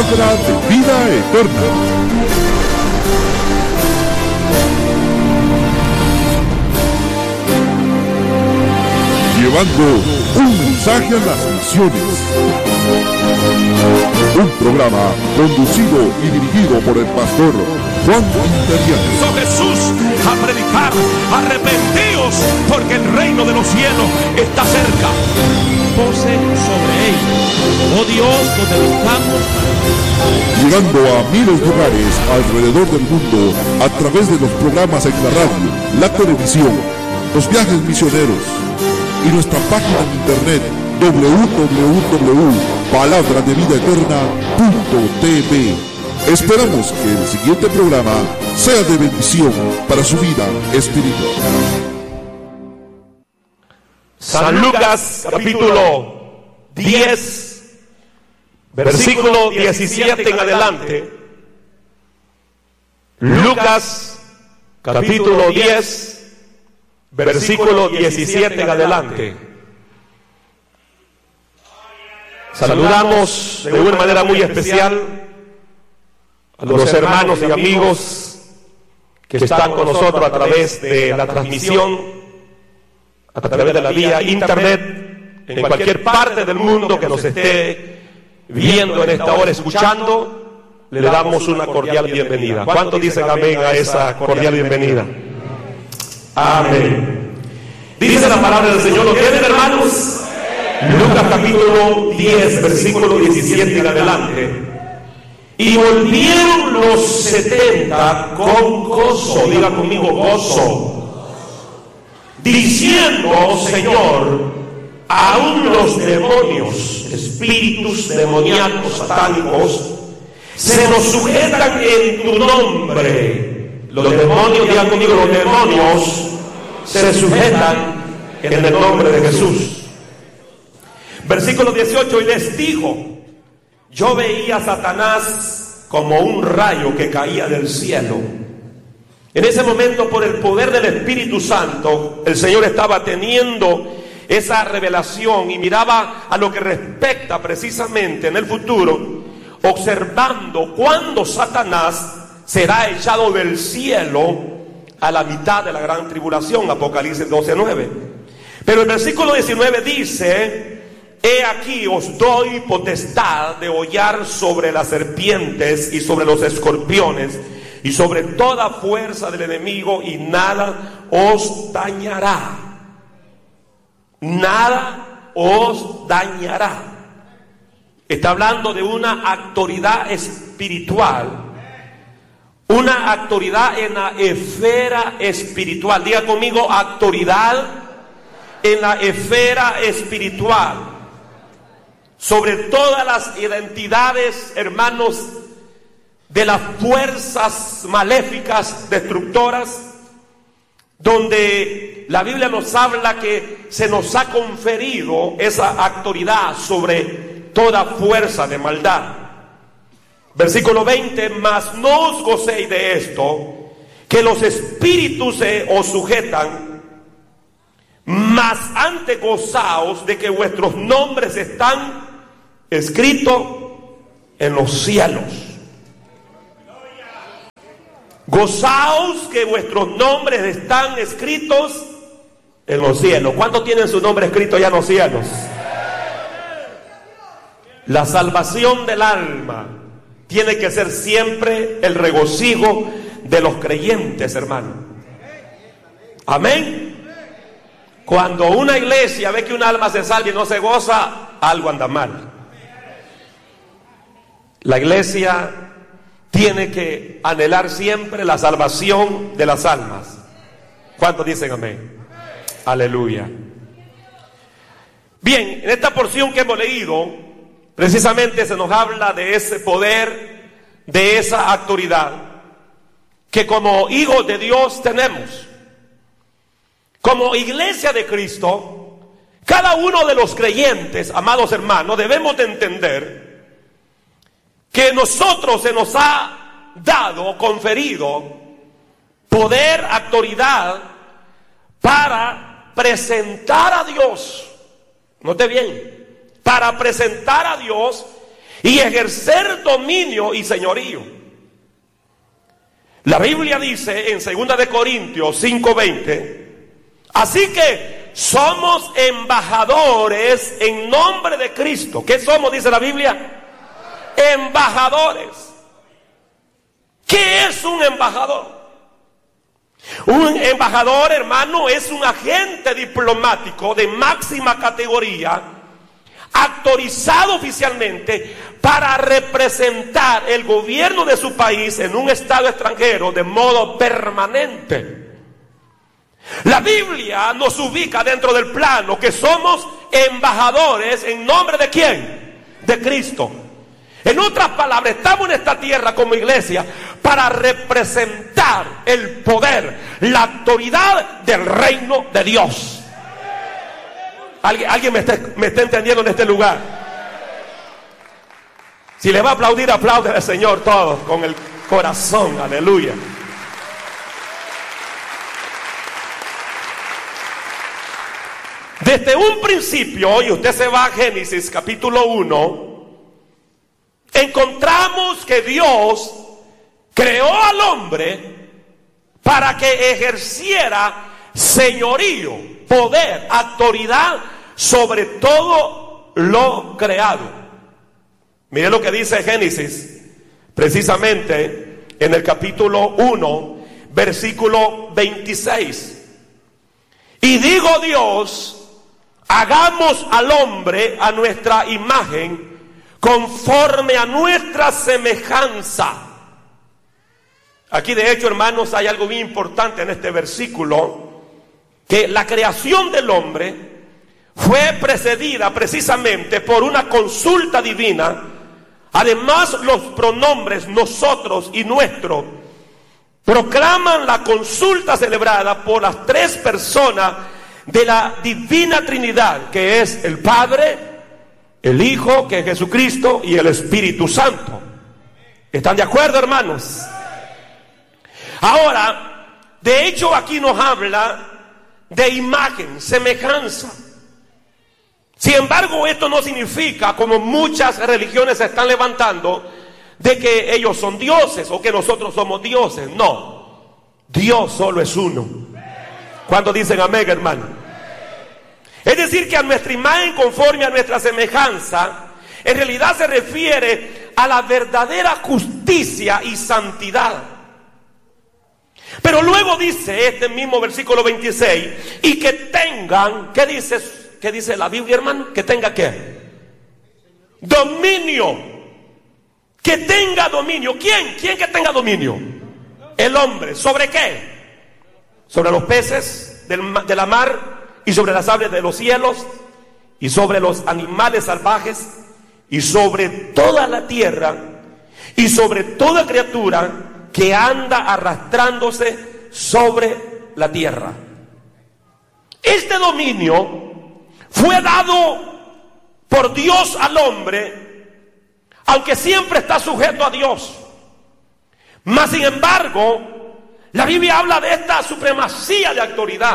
palabra de vida eterna. Llevando un mensaje a las naciones. Un programa conducido y dirigido por el pastor Juan Interiano. Oh Jesús, a predicar, arrepentíos, porque el reino de los cielos está cerca. Pose sobre ellos, oh Dios, donde buscamos. Llegando a miles de hogares alrededor del mundo a través de los programas en la radio, la televisión, los viajes misioneros y nuestra página de internet www.palabradevidaeterna.tv. Esperamos que el siguiente programa sea de bendición para su vida espiritual. San Lucas capítulo 10, versículo 17 en adelante. Lucas capítulo 10, versículo 17 en adelante. Saludamos de una manera muy especial a los hermanos y amigos que están con nosotros a través de la transmisión, a través de la vía internet, en cualquier parte del mundo que nos esté viendo en esta hora, escuchando, le damos una cordial bienvenida. ¿Cuántos dicen amén a esa cordial bienvenida? Amén. Dice la palabra del Señor, ¿lo tienen, hermanos? Lucas capítulo 10, versículo 17 en adelante. Y volvieron los 70 con gozo, diga conmigo gozo, diciendo, Señor, aún los demonios, espíritus demoníacos satánicos, se nos sujetan en tu nombre. Los demonios, digan conmigo, los demonios se sujetan en el nombre de Jesús. Versículo 18, y les dijo, yo veía a Satanás como un rayo que caía del cielo. En ese momento, por el poder del Espíritu Santo, el Señor estaba teniendo esa revelación y miraba a lo que respecta precisamente en el futuro, observando cuándo Satanás será echado del cielo a la mitad de la gran tribulación, Apocalipsis 12:9. Pero el versículo 19 dice, he aquí os doy potestad de hollar sobre las serpientes y sobre los escorpiones y sobre toda fuerza del enemigo, y nada os dañará. Nada os dañará. Está hablando de una autoridad espiritual, una autoridad en la esfera espiritual. Diga conmigo, autoridad en la esfera espiritual. Sobre todas las identidades, hermanos, de las fuerzas maléficas, destructoras, donde la Biblia nos habla que se nos ha conferido esa autoridad sobre toda fuerza de maldad. Versículo 20, mas no os gocéis de esto, que los espíritus os sujetan, mas antes gozaos de que vuestros nombres están escritos en los cielos. Gozaos que vuestros nombres están escritos en los cielos. ¿Cuántos tienen su nombre escrito ya en los cielos? La salvación del alma tiene que ser siempre el regocijo de los creyentes, hermano. Amén. Cuando una iglesia ve que un alma se salva y no se goza, algo anda mal. La iglesia tiene que anhelar siempre la salvación de las almas. ¿Cuántos dicen amén? Aleluya. Bien, en esta porción que hemos leído, precisamente se nos habla de ese poder, de esa autoridad que como hijos de Dios tenemos. Como iglesia de Cristo, cada uno de los creyentes, amados hermanos, debemos de entender que nosotros se nos ha dado, conferido poder, autoridad para presentar a Dios. Note bien, para presentar a Dios y ejercer dominio y señorío. La Biblia dice en 2 de Corintios 5:20, así que somos embajadores en nombre de Cristo. ¿Qué somos? Dice la Biblia. Embajadores. ¿Qué es un embajador? Un embajador, hermano, es un agente diplomático de máxima categoría, autorizado oficialmente para representar el gobierno de su país en un estado extranjero de modo permanente. La Biblia nos ubica dentro del plano que somos embajadores en nombre de ¿quién? De Cristo. En otras palabras, estamos en esta tierra como iglesia para representar el poder, la autoridad del reino de Dios. ¿Alguien me está entendiendo en este lugar? Si le va a aplaudir, aplaude al Señor todos con el corazón. Aleluya. Desde un principio, y usted se va a Génesis capítulo 1, encontramos que Dios creó al hombre para que ejerciera señorío, poder, autoridad sobre todo lo creado. Mire lo que dice Génesis, precisamente en el capítulo 1, versículo 26. Y digo Dios, hagamos al hombre a nuestra imagen, conforme a nuestra semejanza. Aquí de hecho, hermanos, hay algo bien importante en este versículo, que la creación del hombre fue precedida precisamente por una consulta divina. Además, los pronombres nosotros y nuestro proclaman la consulta celebrada por las tres personas de la divina Trinidad, que es el Padre, el Hijo, que es Jesucristo, y el Espíritu Santo. ¿Están de acuerdo, hermanos? Ahora, de hecho aquí nos habla de imagen, semejanza. Sin embargo, esto no significa, como muchas religiones se están levantando, de que ellos son dioses o que nosotros somos dioses. No, Dios solo es uno. ¿Cuántos dicen amén, hermano? Es decir, que a nuestra imagen conforme a nuestra semejanza, en realidad se refiere a la verdadera justicia y santidad. Pero luego dice este mismo versículo 26, y que tengan, ¿qué dice la Biblia, hermano? Que tenga ¿qué? Dominio. Que tenga dominio. ¿Quién? ¿Quién que tenga dominio? El hombre. ¿Sobre qué? Sobre los peces de la mar, y sobre las aves de los cielos, y sobre los animales salvajes, y sobre toda la tierra, y sobre toda criatura que anda arrastrándose sobre la tierra. Este dominio fue dado por Dios al hombre, aunque siempre está sujeto a Dios. Mas sin embargo, la Biblia habla de esta supremacía de autoridad,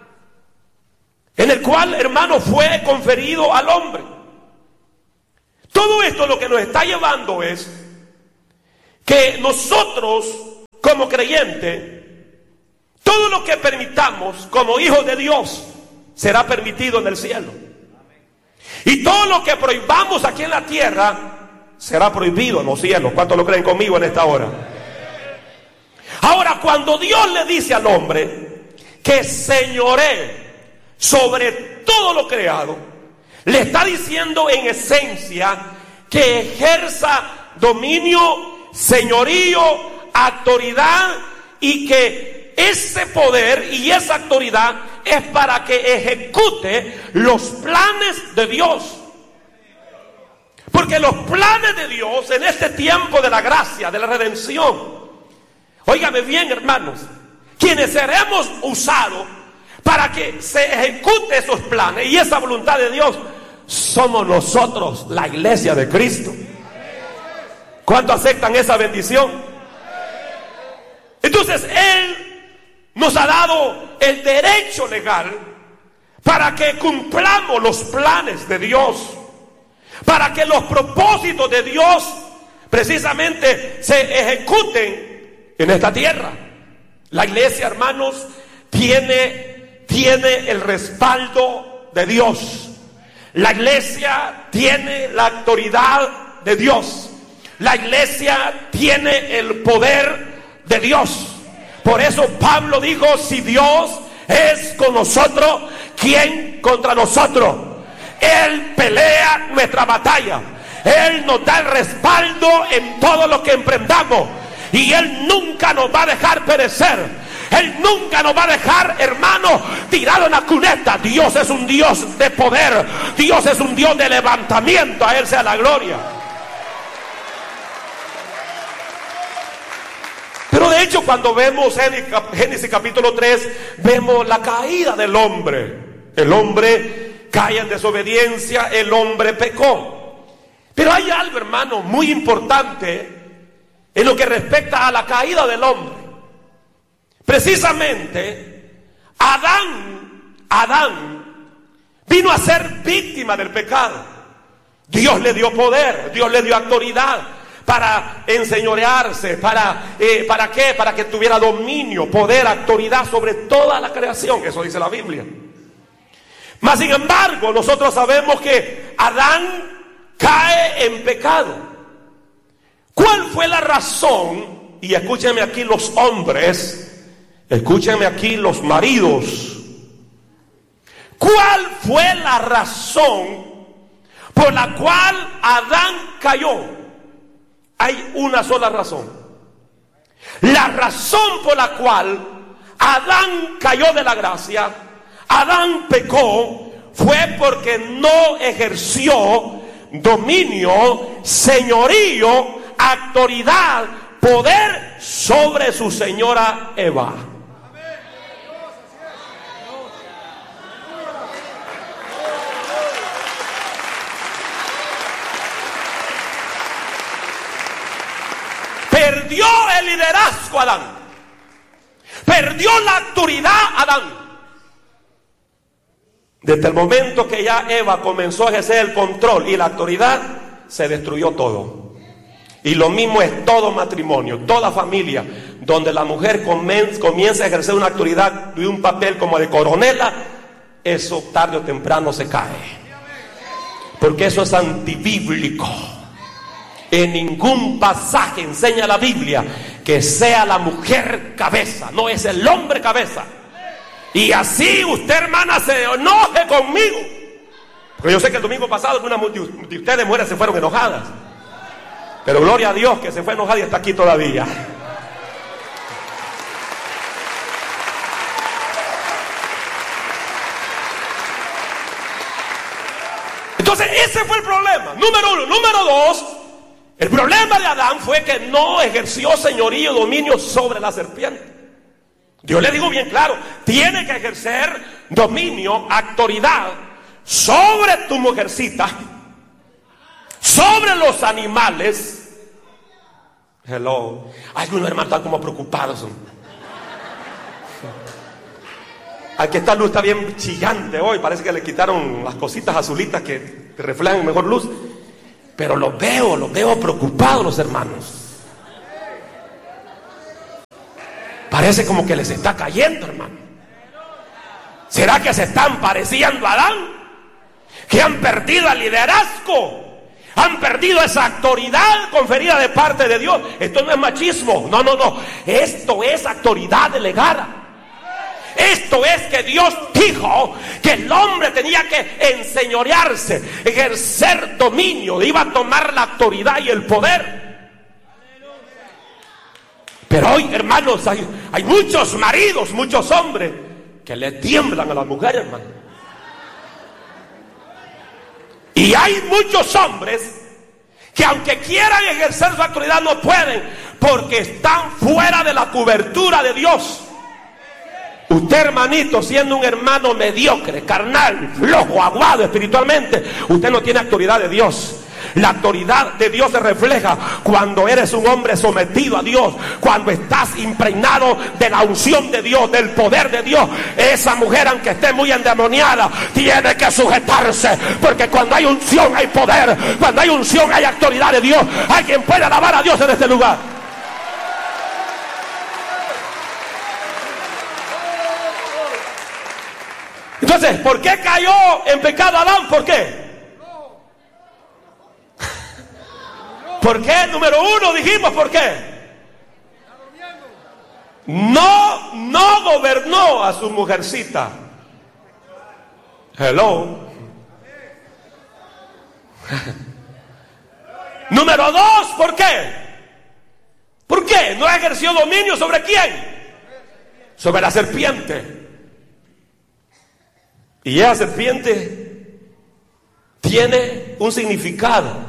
en el cual, hermano, fue conferido al hombre. Todo esto lo que nos está llevando es que nosotros, como creyentes, todo lo que permitamos como hijos de Dios será permitido en el cielo. Y todo lo que prohibamos aquí en la tierra será prohibido en los cielos. ¿Cuántos lo creen conmigo en esta hora? Ahora, cuando Dios le dice al hombre que señoree sobre todo lo creado, le está diciendo en esencia que ejerza dominio, señorío, autoridad, y que ese poder y esa autoridad es para que ejecute los planes de Dios. Porque los planes de Dios en este tiempo de la gracia, de la redención, óigame bien, hermanos, quienes seremos usados para que se ejecute esos planes y esa voluntad de Dios, somos nosotros, la iglesia de Cristo. ¿Cuántos aceptan esa bendición? Entonces Él nos ha dado el derecho legal para que cumplamos los planes de Dios. para que los propósitos de Dios precisamente se ejecuten en esta tierra. La iglesia, hermanos, tiene el respaldo de Dios. La iglesia tiene la autoridad de Dios. La iglesia tiene el poder de Dios. Por eso Pablo dijo: si Dios es con nosotros, ¿quién contra nosotros? Él pelea nuestra batalla. Él nos da el respaldo en todo lo que emprendamos. Y Él nunca nos va a dejar perecer. Él nunca nos va a dejar, hermano, tirado en la cuneta. Dios es un Dios de poder. Dios es un Dios de levantamiento. A Él sea la gloria. Pero de hecho, cuando vemos Génesis capítulo 3, vemos la caída del hombre. El hombre cae en desobediencia, el hombre pecó. Pero hay algo, hermano, muy importante en lo que respecta a la caída del hombre. Precisamente, Adán vino a ser víctima del pecado. Dios le dio poder, Dios le dio autoridad para enseñorearse, ¿para qué? Para que tuviera dominio, poder, autoridad sobre toda la creación. Eso dice la Biblia. Mas sin embargo, nosotros sabemos que Adán cae en pecado. ¿Cuál fue la razón? Y escúchenme aquí los hombres, escúchenme aquí los maridos. ¿Cuál fue la razón por la cual Adán cayó? Hay una sola razón. La razón por la cual Adán cayó de la gracia, Adán pecó, fue porque no ejerció dominio, señorío, autoridad, poder sobre su señora Eva. Perdió el liderazgo Adán. Perdió la autoridad Adán. Desde el momento que ya Eva comenzó a ejercer el control y la autoridad, se destruyó todo. Y lo mismo es todo matrimonio, toda familia, donde la mujer comienza a ejercer una autoridad y un papel como de coronela, eso tarde o temprano se cae. Porque eso es antibíblico. En ningún pasaje enseña la Biblia que sea la mujer cabeza, no es el hombre cabeza. Y así usted, hermana, se enoje conmigo, porque yo sé que el domingo pasado algunas de ustedes mujeres se fueron enojadas, pero gloria a Dios que se fue enojada y está aquí todavía. Entonces ese fue el problema, número uno. Número dos, el problema de Adán fue que no ejerció señorío, dominio sobre la serpiente. Dios le dijo bien claro: tiene que ejercer dominio, autoridad sobre tu mujercita, sobre los animales. Hello. Algunos hermanos están como preocupados. Aquí esta luz está bien chillante hoy. Parece que le quitaron las cositas azulitas que reflejan mejor luz. Pero los veo preocupados los hermanos. Parece como que les está cayendo, hermano. ¿Será que se están pareciendo a Adán? Que han perdido el liderazgo, han perdido esa autoridad conferida de parte de Dios. Esto no es machismo, no. Esto es autoridad delegada. Esto es que Dios dijo que el hombre tenía que enseñorearse, ejercer dominio, iba a tomar la autoridad y el poder. Pero hoy, hermanos, hay muchos maridos, muchos hombres que le tiemblan a la mujer, hermano. Y hay muchos hombres que aunque quieran ejercer su autoridad no pueden, porque están fuera de la cobertura de Dios. Usted, hermanito, siendo un hermano mediocre, carnal, flojo, aguado espiritualmente, usted no tiene autoridad de Dios. La autoridad de Dios se refleja cuando eres un hombre sometido a Dios, cuando estás impregnado de la unción de Dios, del poder de Dios. Esa mujer, aunque esté muy endemoniada, tiene que sujetarse, porque cuando hay unción hay poder, cuando hay unción hay autoridad de Dios. Alguien puede alabar a Dios en este lugar. Entonces, ¿por qué cayó en pecado Adán? ¿Por qué? ¿Por qué? Número uno, dijimos, ¿por qué? No gobernó a su mujercita. Hello. Número dos, ¿por qué? ¿Por qué? ¿No ejerció dominio sobre quién? Sobre la serpiente. Y esa serpiente tiene un significado.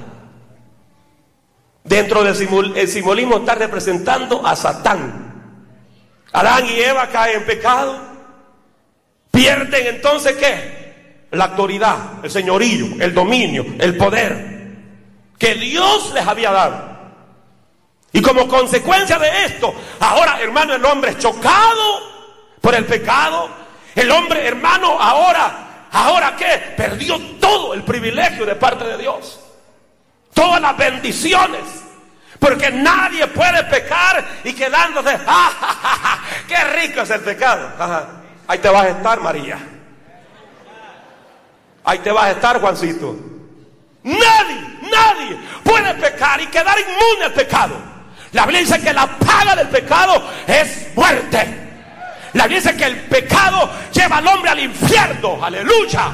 Dentro del simbolismo está representando a Satán. Adán y Eva caen en pecado. Pierden entonces ¿qué? La autoridad, el señorío, el dominio, el poder que Dios les había dado. Y como consecuencia de esto, ahora, hermano, el hombre es chocado por el pecado. El hombre, hermano, ahora ¿qué? Perdió todo el privilegio de parte de Dios, todas las bendiciones, porque nadie puede pecar y quedándose, ¡ja, ja, ja, ja! ¡Qué rico es el pecado! ¡Ja, ja! Ahí te vas a estar, María. Ahí te vas a estar, Juancito. Nadie puede pecar y quedar inmune al pecado. La Biblia dice que la paga del pecado es muerte. La Biblia dice que el pecado lleva al hombre al infierno. ¡Aleluya!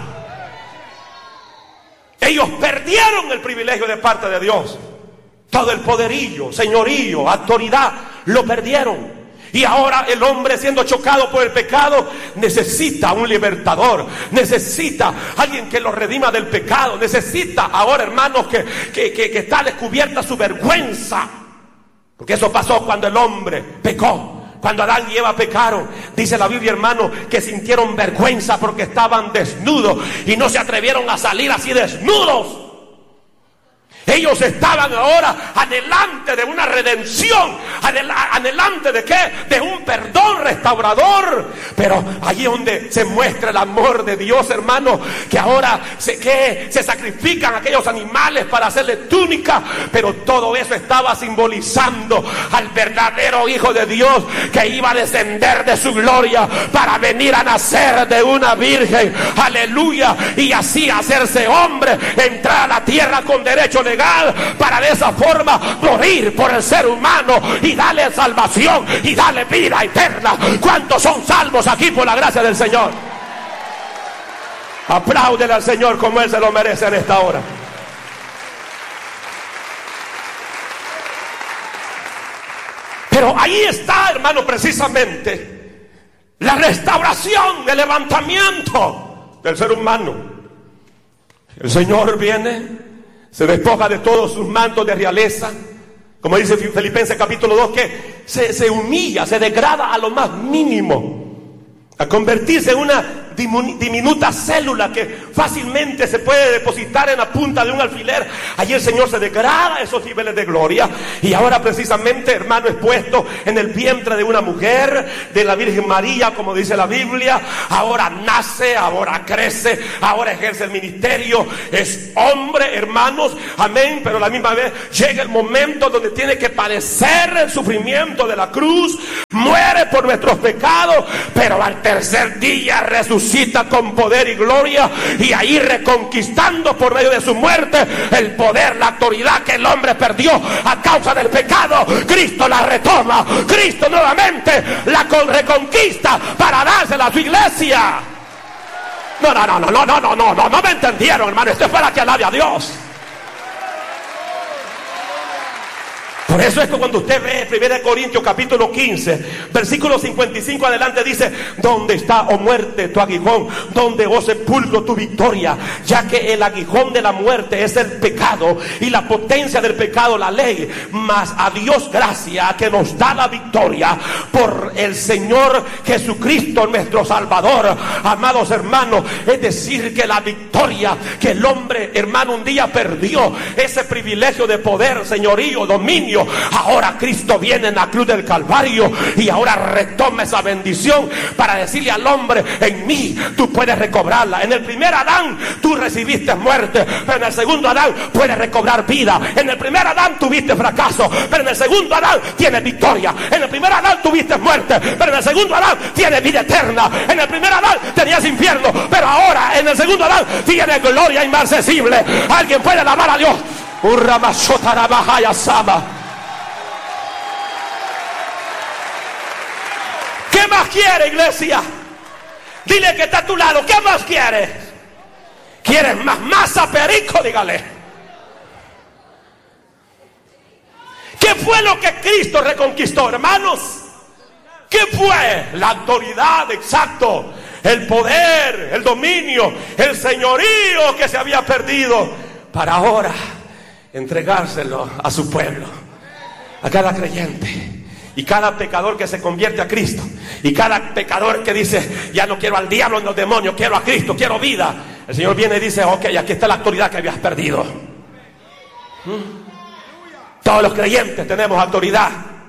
Ellos perdieron el privilegio de parte de Dios. Todo el poderío, señorío, autoridad, lo perdieron. Y ahora el hombre, siendo chocado por el pecado, necesita un libertador, necesita alguien que lo redima del pecado, necesita ahora, hermanos, que está descubierta su vergüenza. Porque eso pasó cuando el hombre pecó. Cuando Adán y Eva pecaron, dice la Biblia, hermano, que sintieron vergüenza porque estaban desnudos y no se atrevieron a salir así desnudos. Ellos estaban ahora adelante de una redención, adelante de ¿qué? De un perdón restaurador. Pero allí donde se muestra el amor de Dios, hermano, que ahora se sacrifican aquellos animales para hacerle túnica, pero todo eso estaba simbolizando al verdadero Hijo de Dios, que iba a descender de su gloria para venir a nacer de una virgen, aleluya, y así hacerse hombre, entrar a la tierra con derecho legal, para de esa forma morir por el ser humano y darle salvación y darle vida eterna. ¿Cuántos son salvos aquí por la gracia del Señor? Apláudele al Señor como Él se lo merece en esta hora. Pero ahí está, hermano, precisamente la restauración, el levantamiento del ser humano. El Señor viene, se despoja de todos sus mantos de realeza, como dice Filipenses capítulo 2, que se humilla, se degrada a lo más mínimo, a convertirse en una diminuta célula que fácilmente se puede depositar en la punta de un alfiler. Allí el Señor se degrada a esos niveles de gloria, y ahora precisamente, hermano, es puesto en el vientre de una mujer, de la Virgen María, como dice la Biblia. Ahora nace, ahora crece, ahora ejerce el ministerio, es hombre, hermanos, amén. Pero a la misma vez llega el momento donde tiene que padecer el sufrimiento de la cruz, muere por nuestros pecados, pero al tercer día resucita con poder y gloria, y ahí reconquistando por medio de su muerte el poder, la autoridad que el hombre perdió a causa del pecado. Cristo la retoma, Cristo nuevamente la reconquista para dársela a su iglesia. No me entendieron, hermano. Esto es para que alabe a Dios. Por eso es que cuando usted ve 1 Corintios capítulo 15, versículo 55 adelante, dice: ¿dónde está, oh muerte, tu aguijón? ¿Dónde, oh sepulcro, tu victoria? Ya que el aguijón de la muerte es el pecado, y la potencia del pecado la ley. Mas a Dios gracia, que nos da la victoria por el Señor Jesucristo nuestro Salvador. Amados hermanos, es decir, que la victoria que el hombre, hermano, un día perdió, ese privilegio de poder, señorío, dominio, ahora Cristo viene en la cruz del Calvario y ahora retoma esa bendición para decirle al hombre: en mí tú puedes recobrarla. En el primer Adán tú recibiste muerte, pero en el segundo Adán puedes recobrar vida. En el primer Adán tuviste fracaso, pero en el segundo Adán tienes victoria. En el primer Adán tuviste muerte, pero en el segundo Adán tienes vida eterna. En el primer Adán tenías infierno, pero ahora en el segundo Adán tienes gloria inmarcesible. Alguien puede alabar a Dios. ¿Qué más quiere, iglesia? Dile que está a tu lado: ¿qué más quieres? ¿Quieres más masa, perico? Dígale. ¿Qué fue lo que Cristo reconquistó, hermanos? ¿Qué fue? La autoridad, exacto. El poder, el dominio, el señorío que se había perdido, para ahora entregárselo a su pueblo, a cada creyente. Y cada pecador que se convierte a Cristo, y cada pecador que dice: ya no quiero al diablo ni a los demonios, quiero a Cristo, quiero vida, el Señor viene y dice: ok, aquí está la autoridad que habías perdido. Todos los creyentes tenemos autoridad.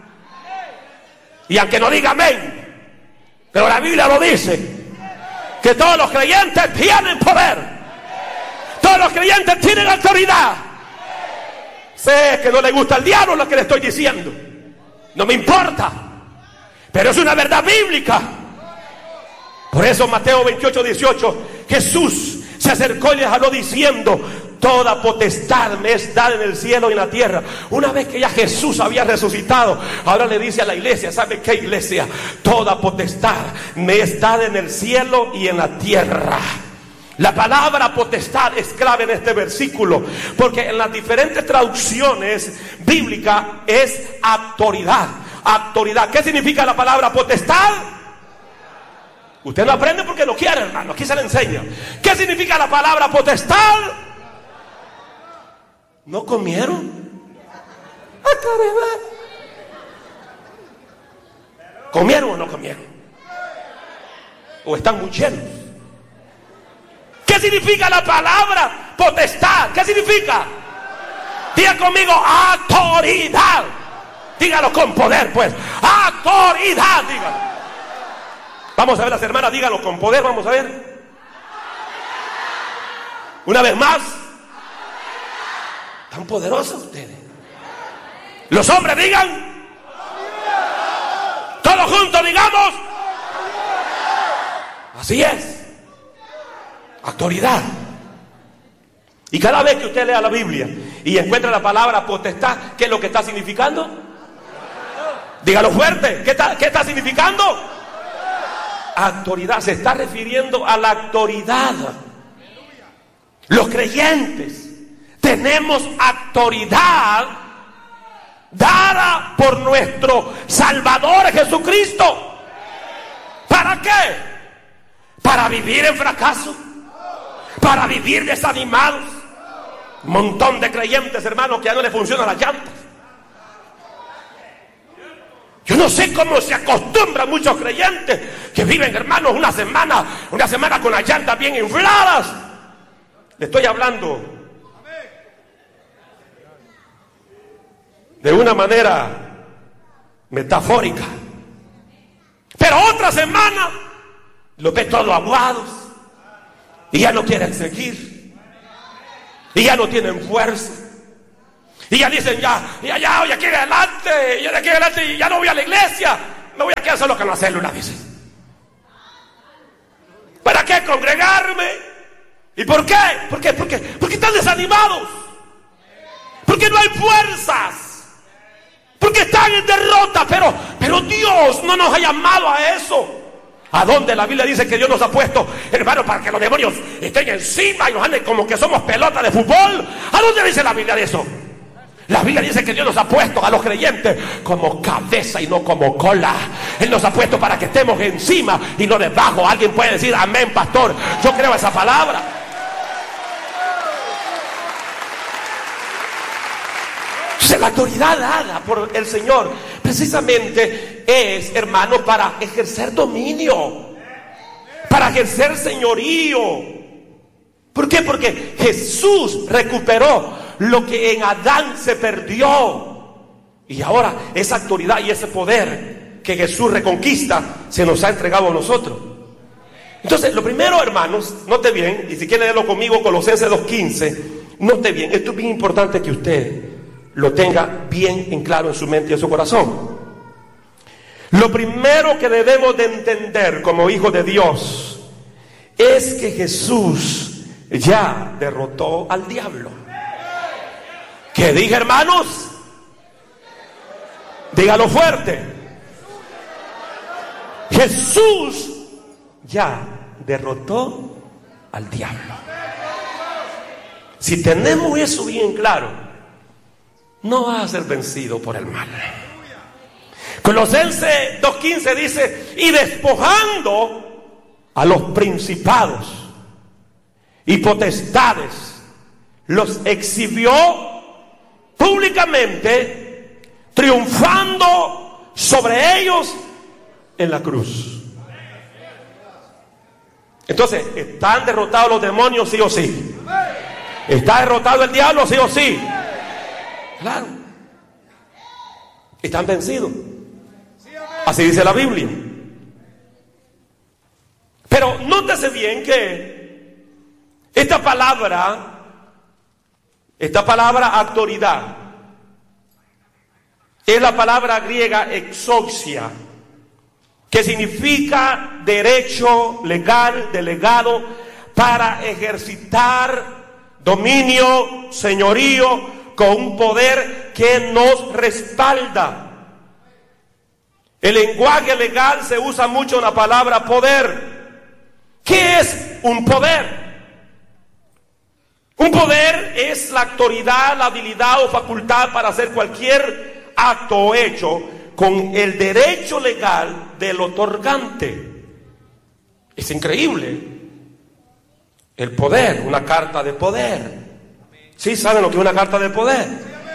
Y aunque no diga amén, pero la Biblia lo dice, que todos los creyentes tienen poder. Todos los creyentes tienen autoridad. Sé que no le gusta al diablo lo que le estoy diciendo, no me importa, pero es una verdad bíblica. Por eso Mateo 28:18, Jesús se acercó y les habló diciendo: toda potestad me es dada en el cielo y en la tierra. Una vez que ya Jesús había resucitado, ahora le dice a la iglesia: ¿sabe qué, iglesia? Toda potestad me es dada en el cielo y en la tierra. La palabra potestad es clave en este versículo, porque en las diferentes traducciones bíblicas es autoridad. Autoridad. ¿Qué significa la palabra potestad? Usted lo aprende porque lo quiere, hermano. Aquí se le enseña. ¿Qué significa la palabra potestad? ¿No comieron? ¿Comieron o no comieron? ¿O están muy llenos? ¿Qué significa la palabra potestad? ¿Qué significa? Diga conmigo: autoridad. Dígalo con poder, pues. Autoridad, dígalo. Vamos a ver, las hermanas, dígalo con poder. Vamos a ver. Una vez más. Tan poderosos ustedes. Los hombres digan. Todos juntos digamos. Así es. Autoridad. Y cada vez que usted lea la Biblia y encuentra la palabra potestad, ¿qué es lo que está significando? Dígalo fuerte. ¿Qué está significando? Autoridad. Se está refiriendo a la autoridad. Los creyentes tenemos autoridad dada por nuestro Salvador Jesucristo. ¿Para qué? Para vivir en fracaso, para vivir desanimados. Un montón de creyentes, hermanos, que ya no les funcionan las llantas. Yo no sé cómo se acostumbran muchos creyentes que viven, hermanos, una semana con las llantas bien infladas. Le estoy hablando de una manera metafórica. Pero otra semana los ve todos aguados y ya no quieren seguir, y ya no tienen fuerza, y ya dicen: ya aquí adelante, ya de aquí adelante ya no voy a la iglesia, me voy a quedar solo con la célula, dice. ¿Para qué congregarme? ¿Y por qué? Porque están desanimados, porque no hay fuerzas, porque están en derrota. Pero Dios no nos ha llamado a eso. ¿A dónde la Biblia dice que Dios nos ha puesto, hermano, para que los demonios estén encima y nos anden como que somos pelotas de fútbol? ¿A dónde dice la Biblia de eso? La Biblia dice que Dios nos ha puesto a los creyentes como cabeza y no como cola. Él nos ha puesto para que estemos encima y no debajo. Alguien puede decir amén, pastor. Yo creo esa palabra. Entonces, la autoridad dada por el Señor precisamente es, hermano, para ejercer dominio, para ejercer señorío. ¿Por qué? Porque Jesús recuperó lo que en Adán se perdió. Y ahora esa autoridad y ese poder que Jesús reconquista se nos ha entregado a nosotros. Entonces, lo primero, hermanos, note bien, y si quiere leerlo conmigo, Colosenses 2:15, note bien, esto es bien importante que usted lo tenga bien en claro en su mente y en su corazón. Lo primero que debemos de entender como hijos de Dios es que Jesús ya derrotó al diablo. ¿Qué dije, hermanos? Dígalo fuerte. Jesús ya derrotó al diablo. Si tenemos eso bien claro, no vas a ser vencido por el mal. Colosenses 2:15 dice: y despojando a los principados y potestades, los exhibió públicamente, triunfando sobre ellos en la cruz. Entonces, ¿están derrotados los demonios, sí o sí? ¿Está derrotado el diablo, sí o sí? Claro. Están vencidos. Así dice la Biblia. Pero nótese bien que esta palabra autoridad es la palabra griega exousia, que significa derecho legal, delegado para ejercitar dominio, señorío, con un poder que nos respalda. El lenguaje legal se usa mucho la palabra poder. ¿Qué es un poder? Un poder es la autoridad, la habilidad o facultad para hacer cualquier acto o hecho con el derecho legal del otorgante. Es increíble. El poder, una carta de poder. ¿Sí saben lo que es una carta de poder?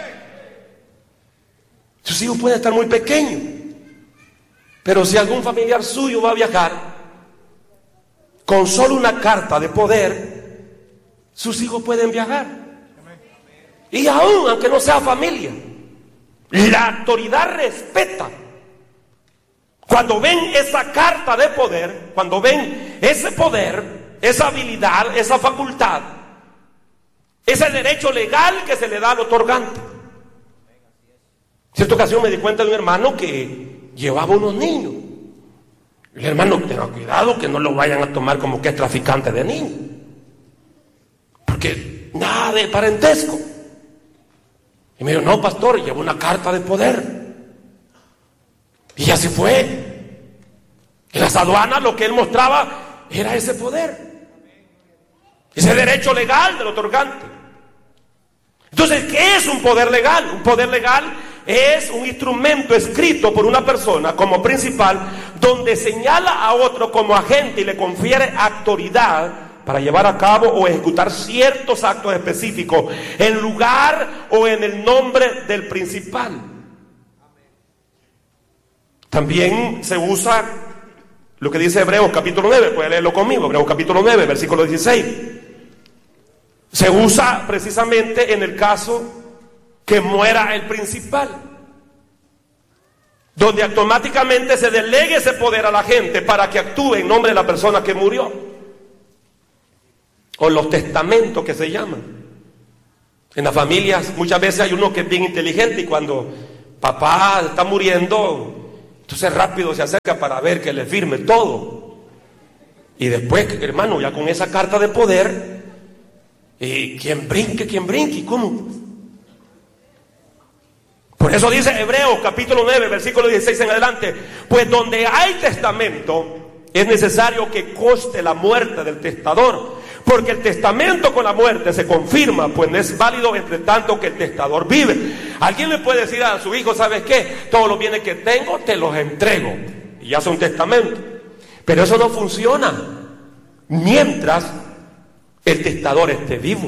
Sus hijos pueden estar muy pequeños, pero si algún familiar suyo va a viajar, con solo una carta de poder, sus hijos pueden viajar. Y aún, aunque no sea familia, la autoridad respeta. Cuando ven esa carta de poder, cuando ven ese poder, esa habilidad, esa facultad, ese derecho legal que se le da al otorgante. En cierta ocasión me di cuenta de un hermano que llevaba unos niños. El hermano, tenga cuidado que no lo vayan a tomar como que es traficante de niños, porque nada de parentesco. Y me dijo: no, pastor, llevo una carta de poder. Y ya se fue. En las aduanas lo que él mostraba era ese poder, ese derecho legal del otorgante. Entonces, ¿qué es un poder legal? Un poder legal es un instrumento escrito por una persona como principal, donde señala a otro como agente y le confiere autoridad para llevar a cabo o ejecutar ciertos actos específicos en lugar o en el nombre del principal. También se usa lo que dice Hebreos capítulo 9, puede leerlo conmigo, Hebreos capítulo 9, versículo 16. Se usa precisamente en el caso que muera el principal, donde automáticamente se delegue ese poder a la gente para que actúe en nombre de la persona que murió, o los testamentos que se llaman. En las familias muchas veces hay uno que es bien inteligente y cuando papá está muriendo, entonces rápido se acerca para ver que le firme todo. Y después, hermano, ya con esa carta de poder, quien brinque, ¿cómo? Por eso dice Hebreos capítulo 9, versículo 16 en adelante: pues donde hay testamento, es necesario que conste la muerte del testador, Porque el testamento con la muerte se confirma, pues no es válido entre tanto que el testador vive. Alguien le puede decir a su hijo: ¿sabes qué? Todos los bienes que tengo te los entrego, y ya son testamento. Pero eso no funciona mientras el testador esté vivo.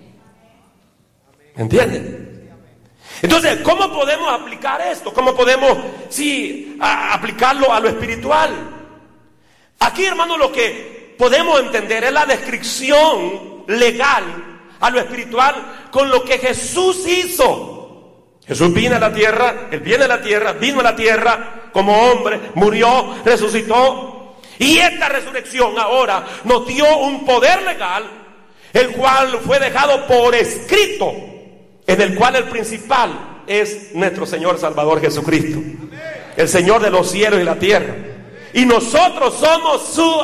¿Entienden? Entonces, ¿cómo podemos aplicar esto? ¿Cómo podemos, aplicarlo a lo espiritual? Aquí, hermano, lo que podemos entender es la descripción legal a lo espiritual con lo que Jesús hizo. Jesús vino a la tierra, Él vino a la tierra como hombre, murió, resucitó. Y esta resurrección ahora nos dio un poder legal, el cual fue dejado por escrito, en el cual el principal es nuestro Señor Salvador Jesucristo, el Señor de los cielos y la tierra. Y nosotros somos sus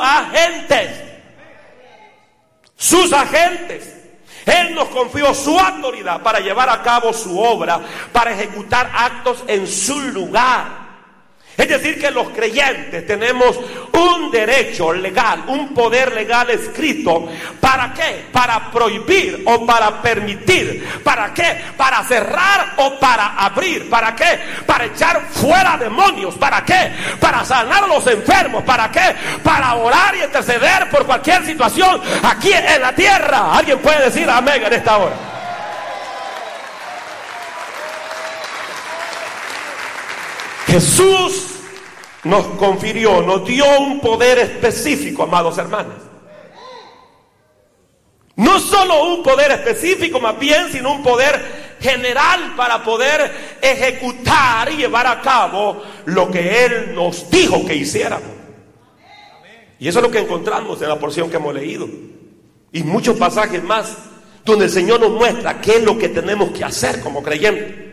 agentes. Él nos confió su autoridad para llevar a cabo su obra, para ejecutar actos en su lugar. Es decir, que los creyentes tenemos un derecho legal, un poder legal escrito. ¿Para qué? Para prohibir o para permitir. ¿Para qué? Para cerrar o para abrir. ¿Para qué? Para echar fuera demonios. ¿Para qué? Para sanar a los enfermos. ¿Para qué? Para orar y interceder por cualquier situación aquí en la tierra. ¿Alguien puede decir amén en esta hora? Jesús nos confirió, nos dio un poder específico, amados hermanos. No solo un poder específico, más bien, sino un poder general para poder ejecutar y llevar a cabo lo que Él nos dijo que hiciéramos. Y eso es lo que encontramos en la porción que hemos leído. Y muchos pasajes más donde el Señor nos muestra qué es lo que tenemos que hacer como creyentes.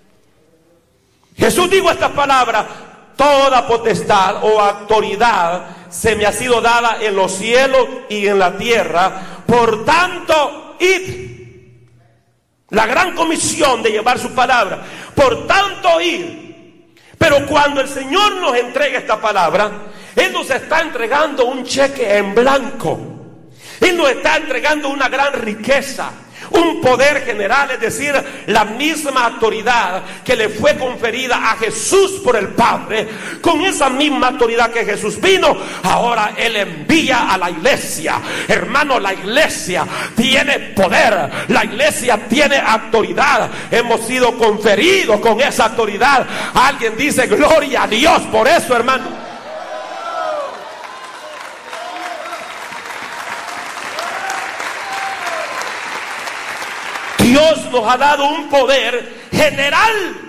Jesús dijo estas palabras: toda potestad o autoridad se me ha sido dada en los cielos y en la tierra. Por tanto, id. La gran comisión de llevar su palabra. Por tanto, id. Pero cuando el Señor nos entrega esta palabra, Él nos está entregando un cheque en blanco. Él nos está entregando una gran riqueza, un poder general, es decir, la misma autoridad que le fue conferida a Jesús por el Padre. Con esa misma autoridad que Jesús vino, ahora Él envía a la iglesia. Hermano, la iglesia tiene poder, la iglesia tiene autoridad. Hemos sido conferidos con esa autoridad. Alguien dice gloria a Dios por eso, hermano. Dios nos ha dado un poder general,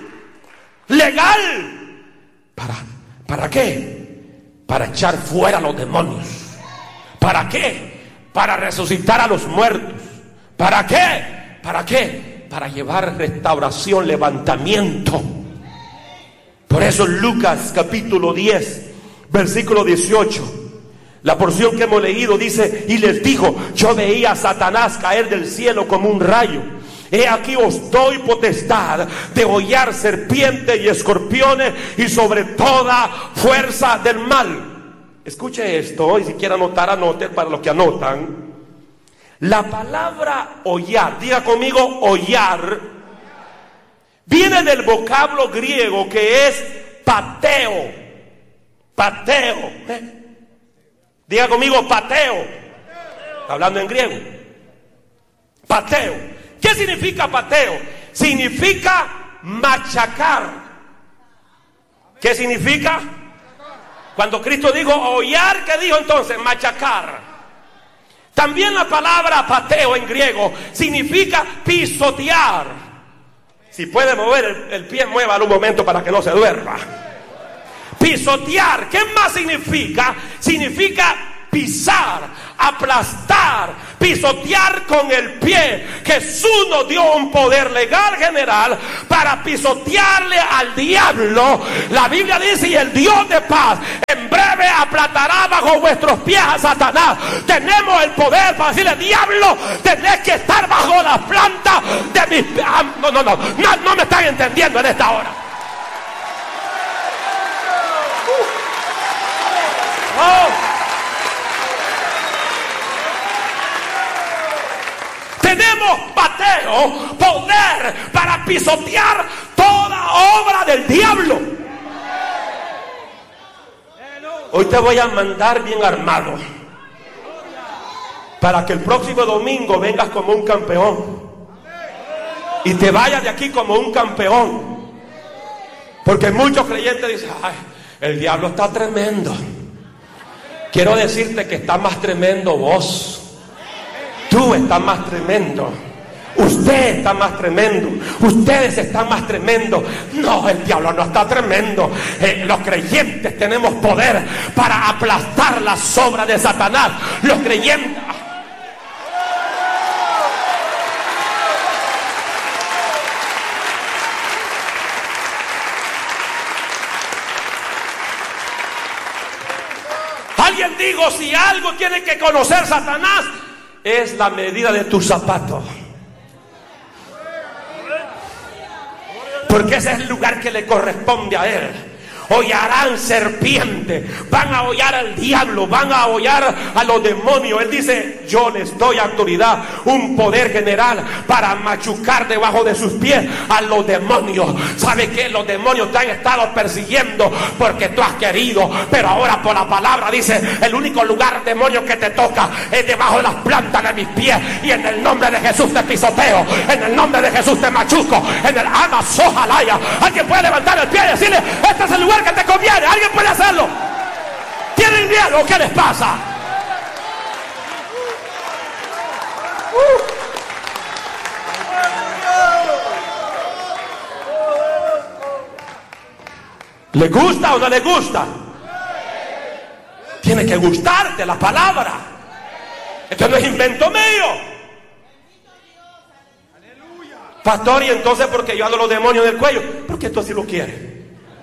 legal. ¿Para qué? Para echar fuera a los demonios. ¿Para qué? Para resucitar a los muertos. ¿Para qué? ¿Para qué? Para llevar restauración, levantamiento. Por eso Lucas capítulo 10, versículo 18. La porción que hemos leído dice: y les dijo, yo veía a Satanás caer del cielo como un rayo. He aquí os doy potestad de hollar serpientes y escorpiones y sobre toda fuerza del mal. Escuche esto, y si quiere anotar, anote para los que anotan. La palabra hollar, diga conmigo hollar, viene del vocablo griego que es pateo. Pateo. Diga conmigo pateo. Hablando en griego. Pateo. ¿Qué significa pateo? Significa machacar. ¿Qué significa? Cuando Cristo dijo hollar, ¿qué dijo entonces? Machacar. También la palabra pateo en griego significa pisotear. Si puede mover el pie, muévalo un momento para que no se duerma. Pisotear. ¿Qué más significa? Significa pisar, aplastar, pisotear con el pie. Jesús nos dio un poder legal general para pisotearle al diablo. La Biblia dice: y el Dios de paz en breve aplastará bajo vuestros pies a Satanás. Tenemos el poder para decirle: diablo, tenés que estar bajo la planta de mis pies. No me están entendiendo en esta hora. poder para pisotear toda obra del diablo. Hoy te voy a mandar bien armado para que el próximo domingo vengas como un campeón y te vayas de aquí como un campeón. Porque muchos creyentes dicen: ay, el diablo está tremendo. Quiero decirte que está más tremendo vos. Tú estás más tremendo. Usted está más tremendo. Ustedes están más tremendos. No, el diablo no está tremendo. Los creyentes tenemos poder para aplastar las obras de Satanás. Los creyentes... Alguien dijo: si algo tiene que conocer Satanás, es la medida de tu zapato. Porque ese es el lugar que le corresponde a él. Hollarán serpiente, van a hollar al diablo, van a hollar a los demonios. Él dice: yo les doy autoridad, un poder general para machucar debajo de sus pies a los demonios. ¿Sabe qué? Los demonios te han estado persiguiendo porque tú has querido, pero ahora por la palabra dice: el único lugar, demonio, que te toca es debajo de las plantas de mis pies, y en el nombre de Jesús te pisoteo, en el nombre de Jesús te machuco, en el Amazojalaya. Alguien puede levantar el pie y decirle: este es el lugar que te conviene. Alguien puede hacerlo. ¿Tienen miedo o qué les pasa? ¿Le gusta o no le gusta? Tiene que gustarte la palabra. Esto no es invento mío. Pastor, y entonces, porque yo ando los demonios del cuello, porque esto sí lo quiere.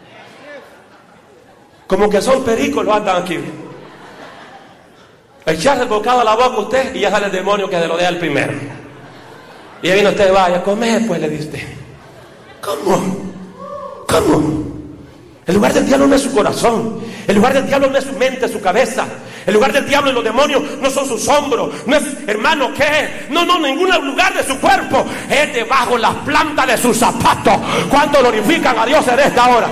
Como que son pericos, lo andan aquí. Echarle el bocado a la boca a usted y ya sale el demonio que se lo dé al primero. Y ahí viene usted: vaya a comer, pues, le dice. ¿Cómo? El lugar del diablo no es su corazón. El lugar del diablo no es su mente, su cabeza. El lugar del diablo y los demonios no son sus hombros. No es, hermano, ¿qué? No, ningún lugar de su cuerpo. Es debajo las plantas de sus zapatos. ¿Cuánto glorifican a Dios en esta hora?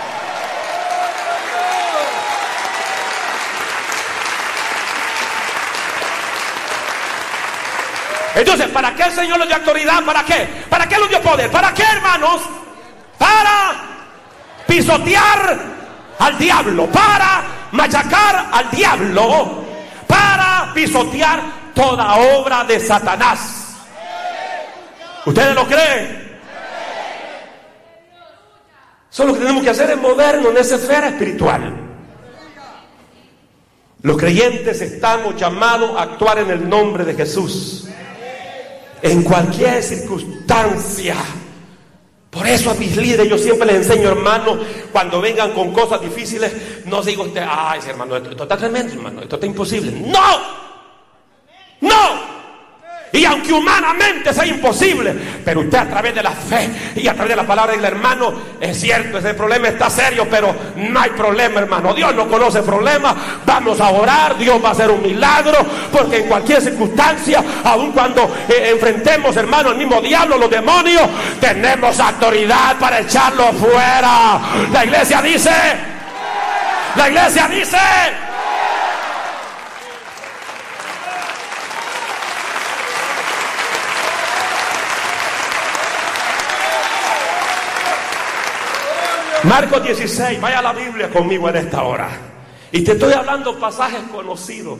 Entonces, ¿para qué el Señor le dio autoridad? ¿Para qué? ¿Para qué le dio poder? ¿Para qué, hermanos? Para pisotear al diablo, para machacar al diablo, para pisotear toda obra de Satanás. ¿Ustedes lo creen? Solo lo que tenemos que hacer es movernos en esa esfera espiritual. Los creyentes estamos llamados a actuar en el nombre de Jesús en cualquier circunstancia. Por eso a mis líderes yo siempre les enseño, hermano, cuando vengan con cosas difíciles, no digo usted: ay, hermano, esto está tremendo, hermano, esto está imposible. No. Y aunque humanamente sea imposible, pero usted, a través de la fe y a través de la palabra del hermano, es cierto, ese problema está serio, pero no hay problema, hermano. Dios no conoce problemas. Vamos a orar, Dios va a hacer un milagro, porque en cualquier circunstancia, aun cuando enfrentemos, hermano, al mismo diablo, los demonios, tenemos autoridad para echarlo fuera. La iglesia dice. Marcos 16, vaya a la Biblia conmigo en esta hora. Y te estoy hablando pasajes conocidos,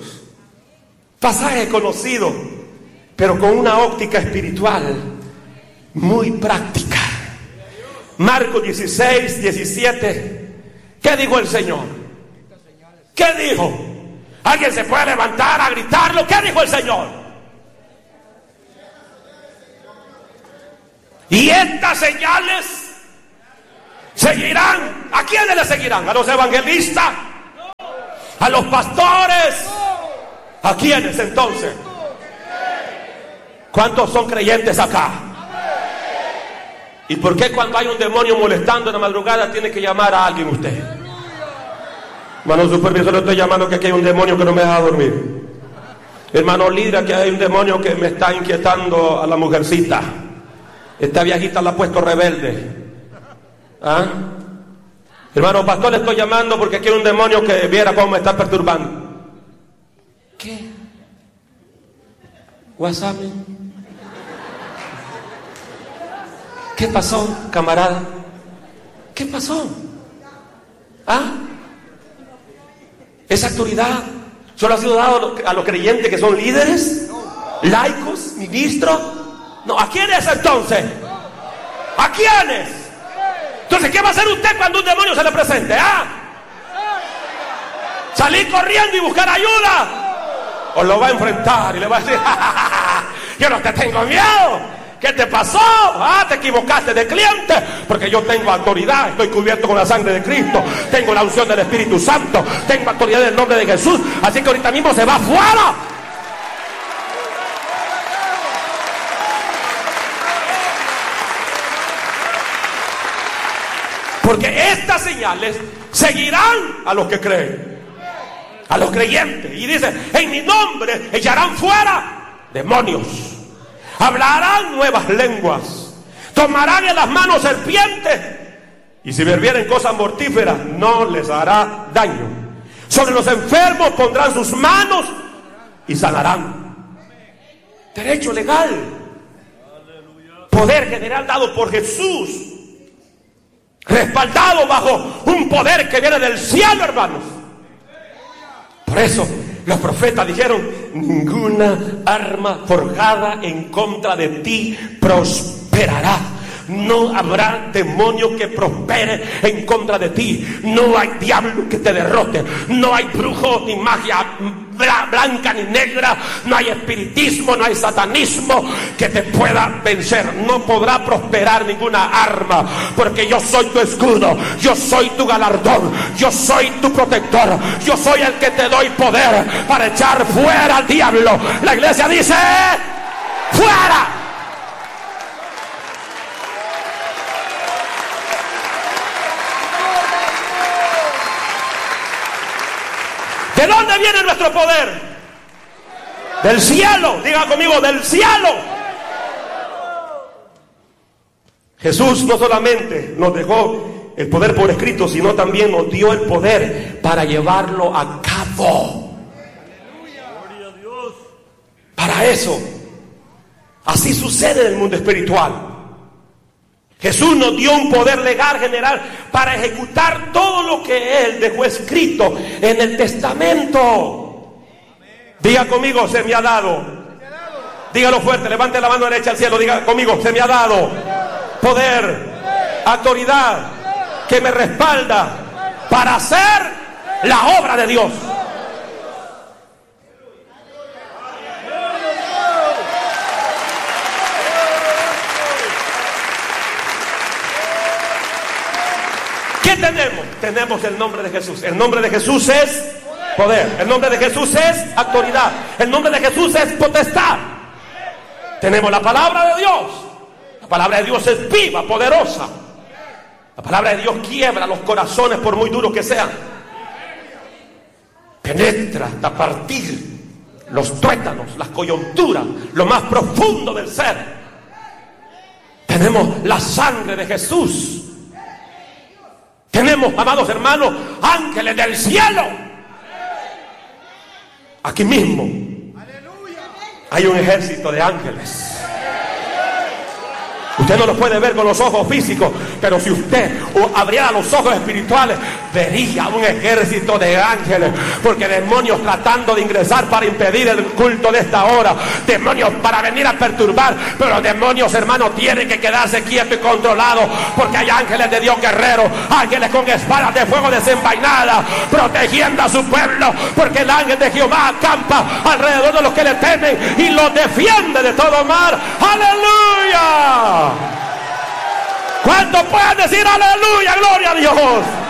pero con una óptica espiritual muy práctica. Marcos 16, 17. ¿Qué dijo el Señor? ¿Qué dijo? ¿Alguien se puede levantar a gritarlo? ¿Qué dijo el Señor? Y estas señales seguirán. ¿A quiénes le seguirán? ¿A los evangelistas? ¿A los pastores? ¿A quiénes entonces? ¿Cuántos son creyentes acá? ¿Y por qué cuando hay un demonio molestando en la madrugada tiene que llamar a alguien usted? Hermano supervisor, le estoy llamando que aquí hay un demonio que no me deja dormir. Hermano líder, que hay un demonio que me está inquietando a la mujercita. Esta viejita la ha puesto rebelde. ¿Ah? Hermano pastor, le estoy llamando porque quiero un demonio que viera cómo me está perturbando. ¿Qué? WhatsApp. ¿Qué pasó, camarada? ¿Qué pasó? ¿Ah? Esa autoridad solo ha sido dado a los creyentes que son líderes, laicos, ministros. No, ¿a quiénes entonces? ¿A quiénes? Entonces, ¿qué va a hacer usted cuando un demonio se le presente? ¿Ah? ¿Salir corriendo y buscar ayuda? ¿O lo va a enfrentar y le va a decir, ¡ja, ja, ja, ja! Yo no te tengo miedo? ¿Qué te pasó? Ah, te equivocaste de cliente. Porque yo tengo autoridad, estoy cubierto con la sangre de Cristo, tengo la unción del Espíritu Santo, tengo autoridad en el nombre de Jesús. Así que ahorita mismo se va afuera. Porque estas señales seguirán a los que creen, a los creyentes. Y dice, en mi nombre echarán fuera demonios, hablarán nuevas lenguas, tomarán en las manos serpientes, y si bebieren cosas mortíferas no les hará daño. Sobre los enfermos pondrán sus manos y sanarán. Derecho legal, poder general dado por Jesús, respaldado bajo un poder que viene del cielo, hermanos. Por eso los profetas dijeron, ninguna arma forjada en contra de ti prosperará. No habrá demonio que prospere en contra de ti. No hay diablo que te derrote. No hay brujo ni magia blanca ni negra. No hay espiritismo, no hay satanismo que te pueda vencer. No podrá prosperar ninguna arma, porque yo soy tu escudo, yo soy tu galardón, yo soy tu protector, yo soy el que te doy poder para echar fuera al diablo. La iglesia dice, ¡fuera! ¿De dónde viene nuestro poder? Del cielo. Diga conmigo, del cielo. Jesús no solamente nos dejó el poder por escrito, sino también nos dio el poder para llevarlo a cabo. Para eso. Así sucede en el mundo espiritual. Jesús nos dio un poder legal general para ejecutar todo lo que Él dejó escrito en el testamento. Diga conmigo, se me ha dado. Dígalo fuerte, levante la mano derecha al cielo, diga conmigo, se me ha dado poder, autoridad que me respalda para hacer la obra de Dios. ¿Qué tenemos? Tenemos el nombre de Jesús. El nombre de Jesús es poder. El nombre de Jesús es autoridad. El nombre de Jesús es potestad. Tenemos la palabra de Dios. La palabra de Dios es viva, poderosa. La palabra de Dios quiebra los corazones por muy duros que sean. Penetra hasta partir los tuétanos, las coyunturas, lo más profundo del ser. Tenemos la sangre de Jesús. Tenemos, amados hermanos, ángeles del cielo. Aquí mismo hay un ejército de ángeles. Usted no lo puede ver con los ojos físicos, pero si usted abriera los ojos espirituales, vería un ejército de ángeles, porque demonios tratando de ingresar para impedir el culto de esta hora, demonios para venir a perturbar, pero los demonios, hermanos, tienen que quedarse quietos y controlados, porque hay ángeles de Dios guerreros, ángeles con espadas de fuego desenvainadas, protegiendo a su pueblo, porque el ángel de Jehová acampa alrededor de los que le temen y los defiende de todo mal. ¡Aleluya! ¿Cuántos pueden decir aleluya, gloria a Dios?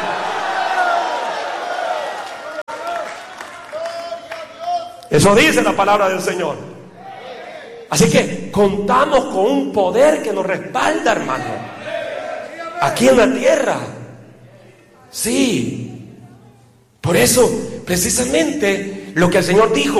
Eso dice la palabra del Señor. Así que contamos con un poder que nos respalda, hermano, aquí en la tierra. Sí. Por eso, precisamente, lo que el Señor dijo